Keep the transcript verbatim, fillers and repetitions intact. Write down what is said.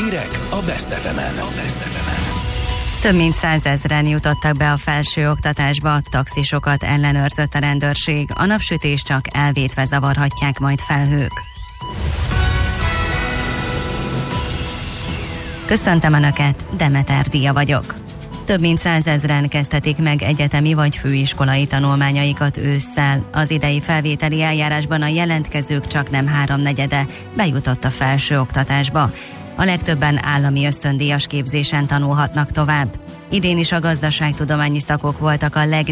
Hírek a Best ef emen. Több mint százezren jutottak be a felsőoktatásba, taxisokat ellenőrzött a rendőrség, a napsütés csak elvétve zavarhatják majd felhők. Köszöntöm Önöket, Demeter Díja vagyok. Több mint százezren kezdhetik meg egyetemi vagy főiskolai tanulmányaikat ősszel. Az idei felvételi eljárásban a jelentkezők csaknem háromnegyede bejutott a felsőoktatásba. A legtöbben állami ösztöndíjas képzésen tanulhatnak tovább. Idén is a gazdaságtudományi szakok voltak a leg